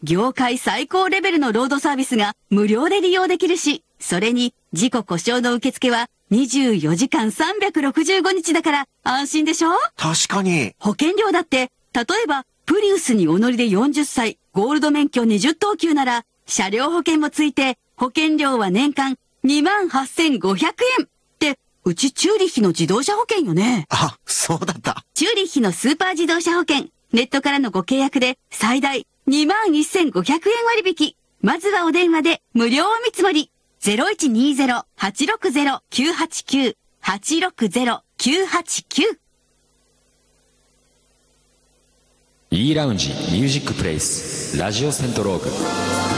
業界最高レベルのロードサービスが無料で利用できるし、それに事故故障の受付は24時間365日だから安心でしょ？ 確かに。 保険料だって、例えばプリウスにお乗りで40歳、ゴールド免許20等級なら、車両保険もついて、保険料は年間28,500円。って、うちチューリッヒの自動車保険よね。 あ、そうだった。 チューリッヒのスーパー自動車保険。ネットからのご契約で最大21,500円割引。まずはお電話で無料お見積もり。0120-860-989。860-989。 Eラウンジミュージックプレイスラジオセントローグ。